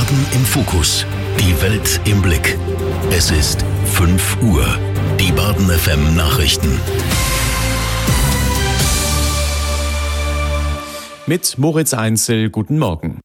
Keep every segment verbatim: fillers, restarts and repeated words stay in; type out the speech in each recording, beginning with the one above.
Baden im Fokus. Die Welt im Blick. Es ist fünf Uhr. Die Baden F M Nachrichten. Mit Moritz Einzel, guten Morgen.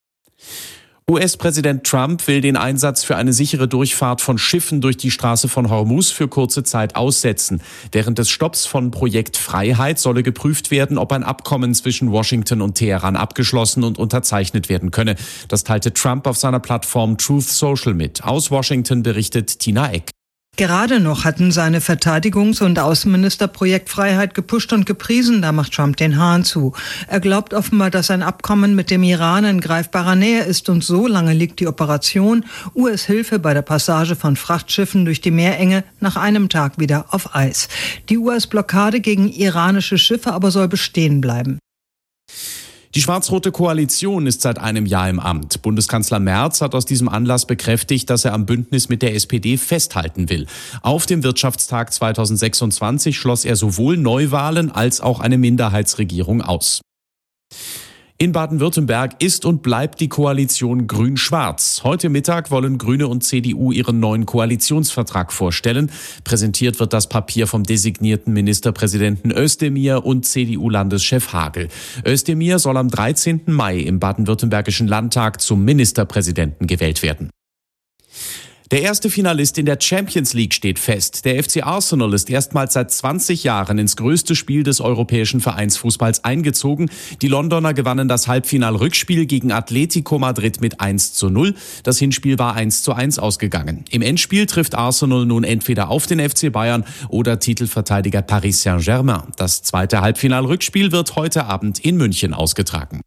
U S-Präsident Trump will den Einsatz für eine sichere Durchfahrt von Schiffen durch die Straße von Hormuz für kurze Zeit aussetzen. Während des Stopps von Projekt Freiheit solle geprüft werden, ob ein Abkommen zwischen Washington und Teheran abgeschlossen und unterzeichnet werden könne. Das teilte Trump auf seiner Plattform Truth Social mit. Aus Washington berichtet Tina Eck. Gerade noch hatten seine Verteidigungs- und Außenminister Projekt Freiheit gepusht und gepriesen, da macht Trump den Hahn zu. Er glaubt offenbar, dass ein Abkommen mit dem Iran in greifbarer Nähe ist und so lange liegt die Operation U S-Hilfe bei der Passage von Frachtschiffen durch die Meerenge nach einem Tag wieder auf Eis. Die U S-Blockade gegen iranische Schiffe aber soll bestehen bleiben. Die schwarz-rote Koalition ist seit einem Jahr im Amt. Bundeskanzler Merz hat aus diesem Anlass bekräftigt, dass er am Bündnis mit der S P D festhalten will. Auf dem Wirtschaftstag zweitausendsechsundzwanzig schloss er sowohl Neuwahlen als auch eine Minderheitsregierung aus. In Baden-Württemberg ist und bleibt die Koalition Grün-Schwarz. Heute Mittag wollen Grüne und C D U ihren neuen Koalitionsvertrag vorstellen. Präsentiert wird das Papier vom designierten Ministerpräsidenten Özdemir und C D U-Landeschef Hagel. Özdemir soll am dreizehnten Mai im baden-württembergischen Landtag zum Ministerpräsidenten gewählt werden. Der erste Finalist in der Champions League steht fest. Der F C Arsenal ist erstmals seit zwanzig Jahren ins größte Spiel des europäischen Vereinsfußballs eingezogen. Die Londoner gewannen das Halbfinal-Rückspiel gegen Atletico Madrid mit eins zu null. Das Hinspiel war eins zu eins ausgegangen. Im Endspiel trifft Arsenal nun entweder auf den F C Bayern oder Titelverteidiger Paris Saint-Germain. Das zweite Halbfinal-Rückspiel wird heute Abend in München ausgetragen.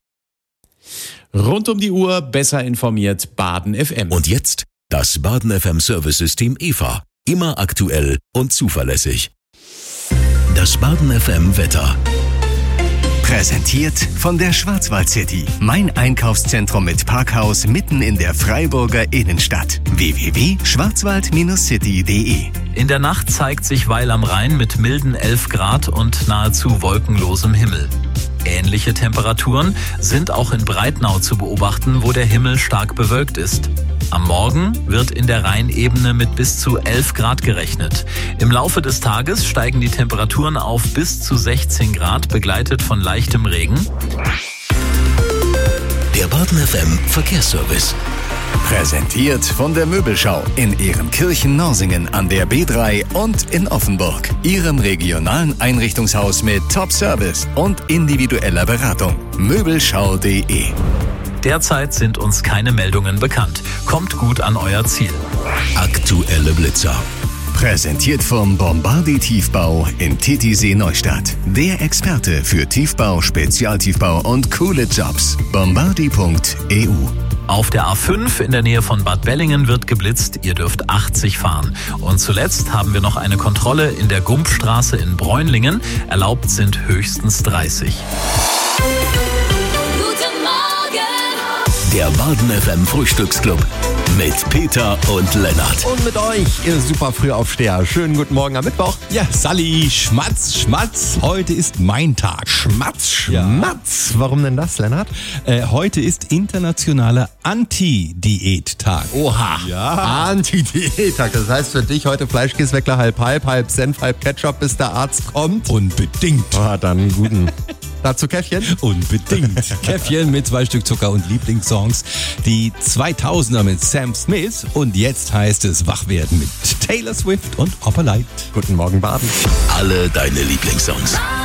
Rund um die Uhr besser informiert Baden F M. Und jetzt das Baden F M Service-System E V A. Immer aktuell und zuverlässig. Das Baden F M Wetter. Präsentiert von der Schwarzwald City. Mein Einkaufszentrum mit Parkhaus mitten in der Freiburger Innenstadt. w w w punkt schwarzwald city punkt d e. In der Nacht zeigt sich Weil am Rhein mit milden elf Grad und nahezu wolkenlosem Himmel. Ähnliche Temperaturen sind auch in Breitnau zu beobachten, wo der Himmel stark bewölkt ist. Am Morgen wird in der Rheinebene mit bis zu elf Grad gerechnet. Im Laufe des Tages steigen die Temperaturen auf bis zu sechzehn Grad, begleitet von leichtem Regen. Der Baden F M Verkehrsservice. Präsentiert von der Möbelschau in Ehrenkirchen-Norsingen an der B drei und in Offenburg. Ihrem regionalen Einrichtungshaus mit Top-Service und individueller Beratung. Möbelschau punkt d e. Derzeit sind uns keine Meldungen bekannt. Kommt gut an euer Ziel. Aktuelle Blitzer. Präsentiert vom Bombardi Tiefbau in Titisee Neustadt. Der Experte für Tiefbau, Spezialtiefbau und coole Jobs. bombardi punkt e u. Auf der A fünf in der Nähe von Bad Bellingen wird geblitzt. Ihr dürft achtzig fahren. Und zuletzt haben wir noch eine Kontrolle in der Gumpstraße in Bräunlingen. Erlaubt sind höchstens dreißig. Der Baden F M Frühstücksclub mit Peter und Lennart. Und mit euch, ihr super Frühaufsteher. Schönen guten Morgen am Mittwoch. Ja, Sally, Schmatz, Schmatz. Heute ist mein Tag. Schmatz, Schmatz. Ja. Warum denn das, Lennart? Äh, heute ist internationaler Anti-Diät-Tag. Oha. Ja. Anti-Diät-Tag. Das heißt für dich heute Fleischkäseweckler halb halb, halb Senf, halb Ketchup, bis der Arzt kommt. Unbedingt. Ah, dann einen guten. Dazu Käffchen? Unbedingt. Käffchen mit zwei Stück Zucker und Lieblingssongs. Die zweitausender mit Sam Smith. Und jetzt heißt es Wachwerden mit Taylor Swift und Opper Light. Guten Morgen, Baden. Alle deine Lieblingssongs.